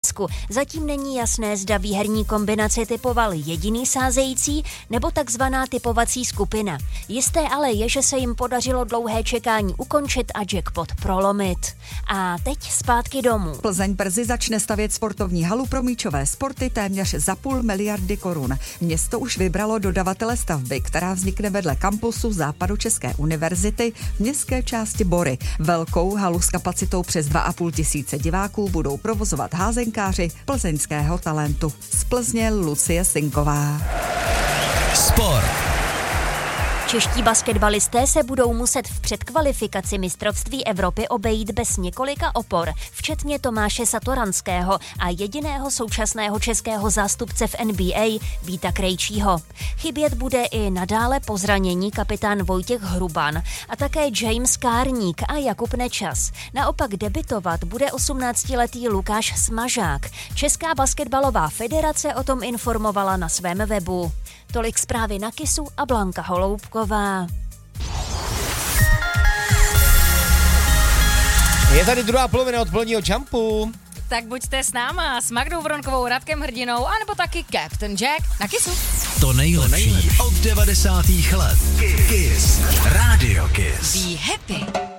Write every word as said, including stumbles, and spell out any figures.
Zatím není jasné, zda výherní kombinaci typoval jediný sázející nebo takzvaná typovací skupina. Jisté ale je, že se jim podařilo dlouhé čekání ukončit a jackpot prolomit. A teď zpátky domů. Plzeň brzy začne stavět sportovní halu pro míčové sporty téměř za půl miliardy korun. Město už vybralo dodavatele stavby, která vznikne vedle kampusu Západočeské univerzity v městské části Bory. Velkou halu s kapacitou přes dva a půl tisíce diváků budou provozovat házenkáři plzeňského talentu. Z Plzně Lucie Sinková. Sport. Čeští basketbalisté se budou muset v předkvalifikaci mistrovství Evropy obejít bez několika opor, včetně Tomáše Satoranského a jediného současného českého zástupce v N B A Víta Krejčího. Chybět bude i nadále po zranění kapitán Vojtěch Hruban a také James Kárník a Jakub Nečas. Naopak debitovat bude osmnáctiletý Lukáš Smažák. Česká basketbalová federace o tom informovala na svém webu. Tolik zprávy na Kisu a Blanka Holoubková. Je tady druhá polovina odpoledního jumpu. Tak buďte s náma, s Magdou Vronkovou, Radkem Hrdinou, anebo taky Captain Jack na Kisu. To nejlepší od devadesátých let. Kiss. Radio Kiss. Be happy.